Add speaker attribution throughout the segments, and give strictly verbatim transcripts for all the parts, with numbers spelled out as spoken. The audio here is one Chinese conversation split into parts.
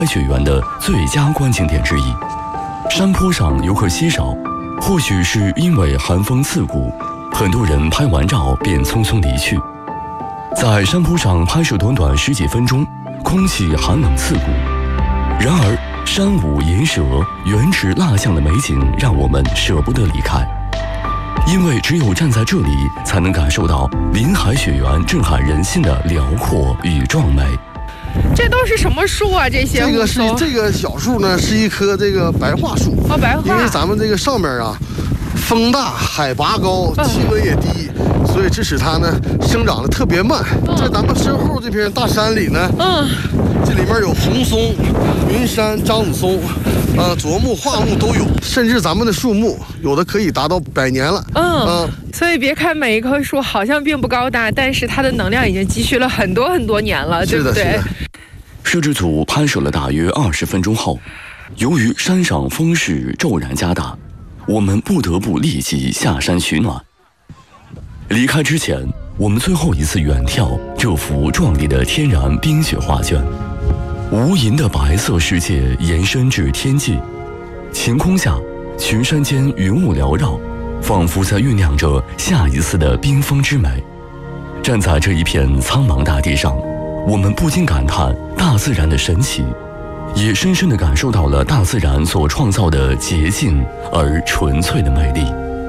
Speaker 1: 雪原的最佳观景点之一。山坡上游客稀少，或许是因为寒风刺骨，很多人拍完照便匆匆离去。在山坡上拍摄短短十几分钟，空气寒冷刺骨。然而，山舞银蛇、原植蜡像的美景让我们舍不得离开，因为只有站在这里，才能感受到林海雪原震撼人心的辽阔与壮美。
Speaker 2: 这都是什么树啊？这些
Speaker 3: 这个是这个小树呢，是一棵这个白桦树。
Speaker 2: 哦，白桦。
Speaker 3: 因为咱们这个上面啊，风大，海拔高，气温也低，嗯、所以致使它呢生长的特别慢。嗯、在咱们身后这片大山里呢，嗯，这里面有红松、云杉、樟子松，呃，柞木、桦木都有，甚至咱们的树木有的可以达到百年了。
Speaker 2: 嗯。嗯所以别看每一棵树好像并不高大，但是它的能量已经积蓄了很多很多年了，对不对？
Speaker 1: 摄制组拍摄了大约二十分钟后，由于山上风势骤然加大，我们不得不立即下山取暖。离开之前，我们最后一次远眺这幅壮丽的天然冰雪画卷。无垠的白色世界延伸至天际，晴空下，群山间云雾缭绕，仿佛在酝酿着下一次的冰封之美。站在这一片苍茫大地上，我们不禁感叹大自然的神奇，也深深地感受到了大自然所创造的洁净而纯粹的美丽。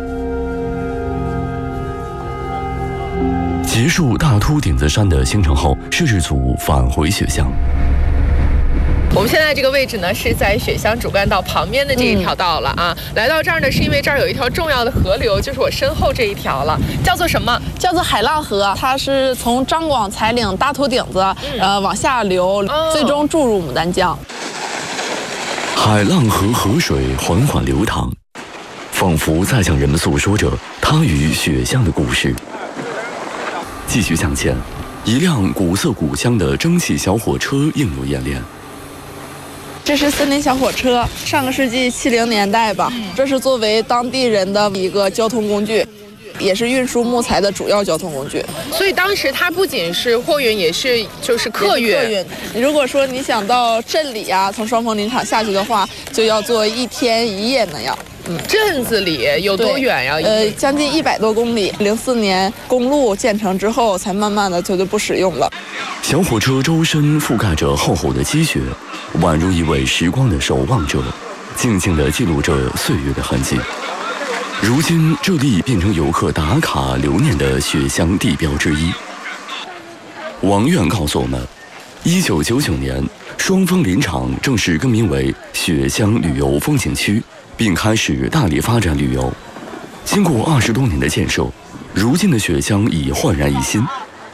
Speaker 1: 结束大秃顶子山的行程后，摄制组返回雪乡。
Speaker 2: 我们现在这个位置呢，是在雪乡主干道旁边的这一条道了啊。嗯、来到这儿呢，是因为这儿有一条重要的河流，就是我身后这一条了，叫做什么？
Speaker 4: 叫做海浪河。它是从张广彩岭大秃顶子，嗯、呃往下流，哦、最终注入牡丹江。
Speaker 1: 海浪河河水缓缓流淌，仿佛在向人们诉说着它与雪乡的故事。继续向前，一辆古色古香的蒸汽小火车映入眼帘。
Speaker 4: 这是森林小火车，上个世纪七零年代吧，嗯、这是作为当地人的一个交通工具，也是运输木材的主要交通工具。
Speaker 2: 所以当时它不仅是货运，也是就是客运。客运。
Speaker 4: 如果说你想到镇里啊，从双峰林场下去的话，就要坐一天一夜那样。
Speaker 2: 嗯，镇子里有多远呀？
Speaker 4: 呃，将近一百多公里。零四年公路建成之后，才慢慢的就就不使用了。
Speaker 1: 小火车周身覆盖着厚厚的积雪，宛如一位时光的守望者，静静地记录着岁月的痕迹。如今，这里变成游客打卡留念的雪乡地标之一。王院告诉我们，一九九九年，双峰林场正式更名为雪乡旅游风景区，并开始大力发展旅游。经过二十多年的建设，如今的雪乡已焕然一新。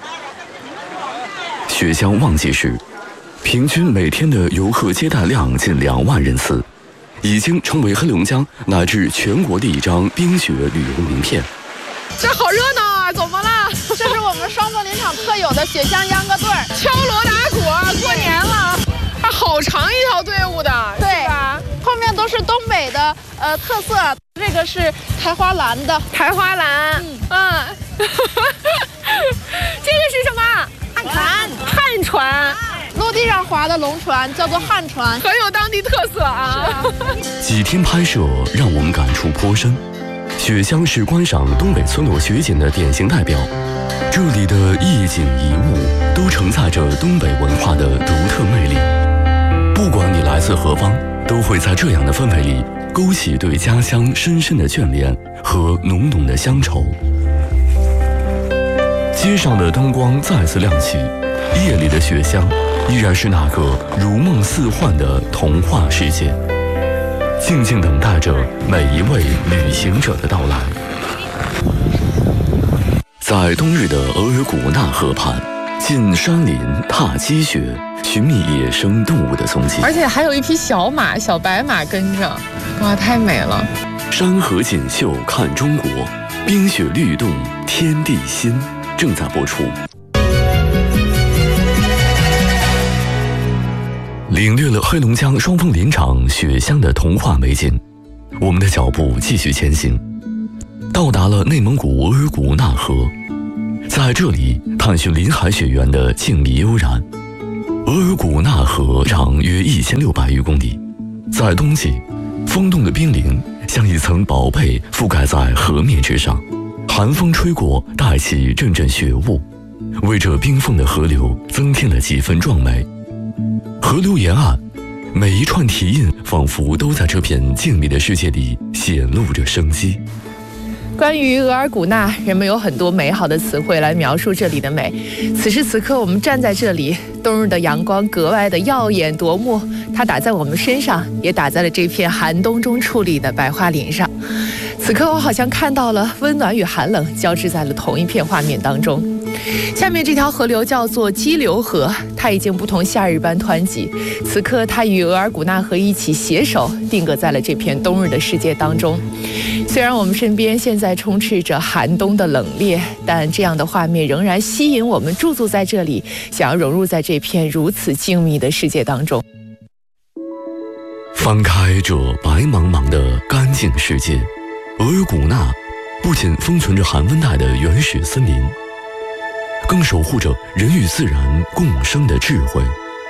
Speaker 1: 雪乡旺季时，平均每天的游客接待量近两万人次，已经成为黑龙江乃至全国的一张冰雪旅游名片。
Speaker 2: 这好热闹啊！怎么了？
Speaker 4: 这是我们双峰林场特有的雪乡秧歌队，
Speaker 2: 敲锣打鼓，过年了，啊，好长一条队伍的，
Speaker 4: 对
Speaker 2: 吧？
Speaker 4: 后面都是东北的呃特色，这个是抬花篮的，
Speaker 2: 抬花篮，嗯，嗯这个是什么？
Speaker 4: 旱船，
Speaker 2: 旱船。
Speaker 4: 陆地上划的龙船叫做旱船，
Speaker 2: 很有当地特色啊。
Speaker 1: 几天拍摄让我们感触颇深。雪乡是观赏东北村落雪景的典型代表，这里的一景一物都承载着东北文化的独特魅力。不管你来自何方，都会在这样的氛围里勾起对家乡深深的眷恋和浓浓的乡愁。街上的灯光再次亮起，夜里的雪乡依然是那个如梦似幻的童话世界，静静等待着每一位旅行者的到来。在冬日的额尔古纳河畔，进山林踏积雪，寻觅野生动物的踪迹，
Speaker 2: 而且还有一匹小马、小白马跟着，哇，太美了！
Speaker 1: 山河锦绣看中国，冰雪律动天地心，正在播出。领略了黑龙江双峰林场雪乡的童话美景，我们的脚步继续前行，到达了内蒙古额尔古纳河，在这里探寻林海雪原的静谧悠然。 额尔古纳河长约一千六百余公里，在冬季，风冻的冰凌像一层薄被覆盖在河面之上，寒风吹过，带起阵阵雪雾，为这冰封的河流增添了几分壮美。河流沿岸，每一串蹄印仿佛都在这片静谧的世界里显露着生机。
Speaker 2: 关于额尔古纳，人们有很多美好的词汇来描述这里的美。此时此刻，我们站在这里，冬日的阳光格外的耀眼夺目，它打在我们身上，也打在了这片寒冬中矗立的白桦林上。此刻，我好像看到了温暖与寒冷交织在了同一片画面当中。下面这条河流叫做激流河，它已经不同夏日般湍急。此刻，它与额尔古纳河一起携手定格在了这片冬日的世界当中。虽然我们身边现在充斥着寒冬的冷冽，但这样的画面仍然吸引我们驻足在这里，想要融入在这片如此静谧的世界当中。
Speaker 1: 翻开这白茫茫的干净世界，额尔古纳不仅封存着寒温带的原始森林，更守护着人与自然共生的智慧。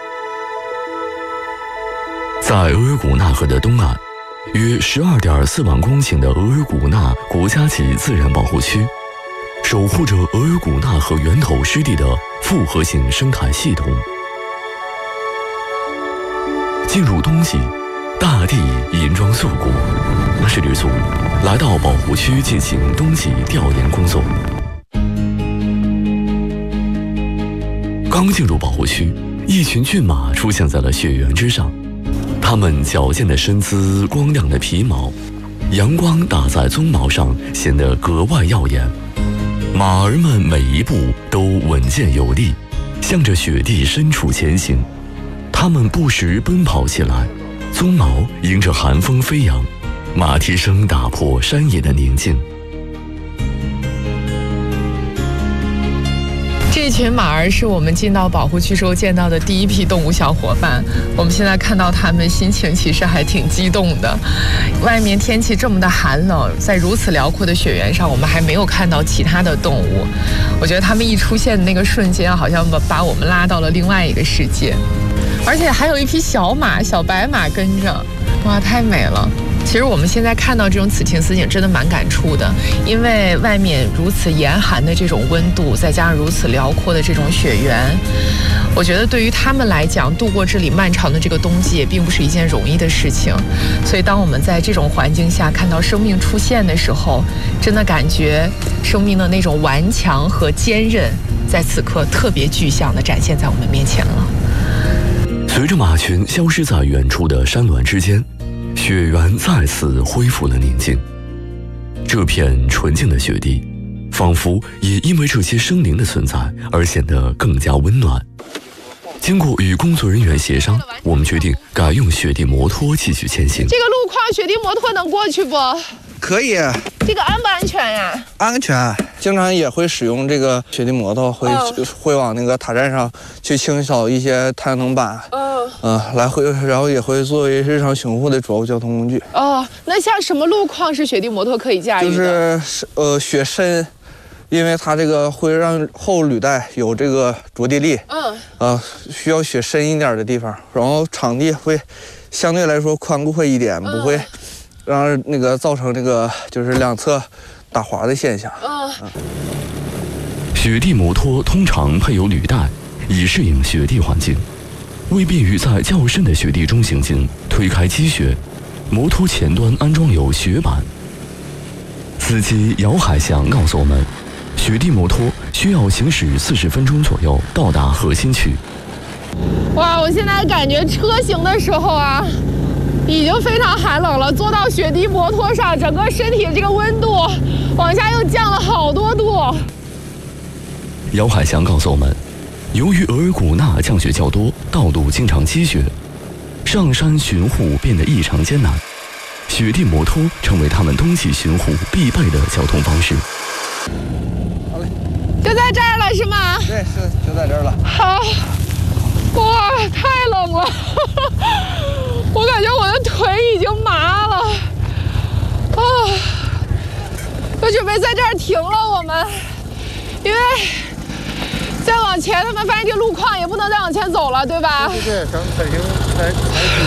Speaker 1: 在额尔古纳河的东岸，约 十二点四万公顷的额尔古纳国家级自然保护区，守护着额尔古纳河源头湿地的复合性生态系统。进入冬季，大地银装素裹，摄制组来到保护区进行冬季调研工作。刚进入保护区，一群骏马出现在了雪原之上。它们矫健的身姿，光亮的皮毛，阳光打在鬃毛上，显得格外耀眼。马儿们每一步都稳健有力，向着雪地深处前行。它们不时奔跑起来，鬃毛迎着寒风飞扬，马蹄声打破山野的宁静。
Speaker 2: 这群马儿是我们进到保护区时候见到的第一批动物小伙伴。我们现在看到它们，心情其实还挺激动的。外面天气这么的寒冷，在如此辽阔的雪原上，我们还没有看到其他的动物。我觉得它们一出现的那个瞬间，好像把把我们拉到了另外一个世界。而且还有一匹小马，小白马跟着，哇，太美了。其实我们现在看到这种此情此景，真的蛮感触的，因为外面如此严寒的这种温度，再加上如此辽阔的这种雪原，我觉得对于他们来讲，度过这里漫长的这个冬季也并不是一件容易的事情。所以当我们在这种环境下看到生命出现的时候，真的感觉生命的那种顽强和坚韧，在此刻特别具象地展现在我们面前了。
Speaker 1: 随着马群消失在远处的山峦之间，雪原再次恢复了宁静。这片纯净的雪地，仿佛也因为这些生灵的存在而显得更加温暖。经过与工作人员协商，我们决定改用雪地摩托继续前行。
Speaker 2: 这个路况，雪地摩托能过去不？
Speaker 5: 可以。
Speaker 2: 这个安不安全呀？
Speaker 5: 安全，经常也会使用这个雪地摩托，会、哦、会往那个塔站上去清扫一些太阳能板。嗯、呃，来回，然后也会作为日常巡护的主要交通工具。
Speaker 2: 哦，那像什么路况是雪地摩托可以驾驭的？
Speaker 5: 就是呃雪深，因为它这个会让后履带有这个着地力。嗯。呃，需要雪深一点的地方，然后场地会相对来说宽阔一点，不会让那个造成这个就是两侧打滑的现象。嗯。
Speaker 1: 雪地摩托通常配有履带，以适应雪地环境。为便于在较深的雪地中行进，推开积雪，摩托前端安装有雪板。司机姚海翔告诉我们，雪地摩托需要行驶四十分钟左右到达核心区。
Speaker 2: 哇，我现在感觉车行的时候啊，已经非常寒冷了。坐到雪地摩托上，整个身体这个温度往下又降了好多度。
Speaker 1: 姚海翔告诉我们，由于额尔古纳降雪较多，道路经常积雪，上山巡护变得异常艰难。雪地摩托成为他们冬季巡护必备的交通方式。
Speaker 5: 好嘞，
Speaker 2: 就在这儿了是吗？
Speaker 5: 对，是就在这儿了。
Speaker 2: 好，哇，太冷了，我感觉我的腿已经麻了。啊，就准备在这儿停了，我们，因为再往前，他们发现这路况也不能再往前走了，对吧？
Speaker 3: 对对对，咱们北京来来。